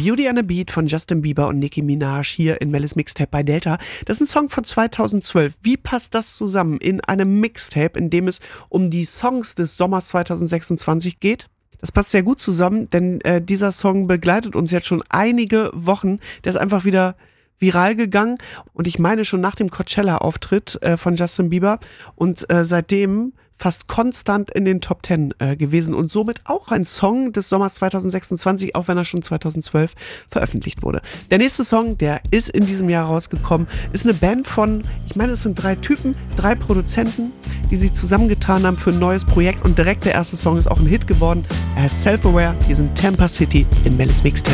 Beauty and a Beat von Justin Bieber und Nicki Minaj hier in Mellis Mixtape bei Delta. Das ist ein Song von 2012. Wie passt das zusammen in einem Mixtape, in dem es um die Songs des Sommers 2026 geht? Das passt sehr gut zusammen, denn dieser Song begleitet uns jetzt schon einige Wochen. Der ist einfach wieder viral gegangen und ich meine schon nach dem Coachella-Auftritt von Justin Bieber und seitdem fast konstant in den Top 10 gewesen und somit auch ein Song des Sommers 2026, auch wenn er schon 2012 veröffentlicht wurde. Der nächste Song, der ist in diesem Jahr rausgekommen, ist eine Band von, ich meine, es sind 3 Typen, 3 Produzenten, die sich zusammengetan haben für ein neues Projekt und direkt der erste Song ist auch ein Hit geworden. Er heißt Self-Aware, hier sind Tampa City in Mellis Mixtape.